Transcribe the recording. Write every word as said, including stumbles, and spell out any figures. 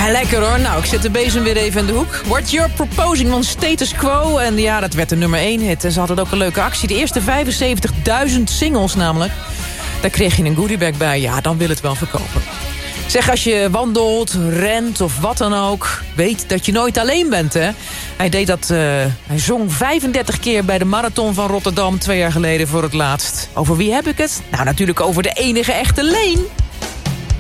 Ja, lekker hoor. Nou, ik zet de bezem weer even in de hoek. What You're Proposing van Status Quo. En ja, dat werd de nummer één hit. En ze hadden ook een leuke actie. De eerste vijfenzeventigduizend singles namelijk. Daar kreeg je een goodiebag bij. Ja, dan wil het wel verkopen. Zeg, als je wandelt, rent of wat dan ook, weet dat je nooit alleen bent, hè? Hij deed dat, uh, hij zong vijfendertig keer bij de Marathon van Rotterdam twee jaar geleden voor het laatst. Over wie heb ik het? Nou, natuurlijk over de enige echte Leen.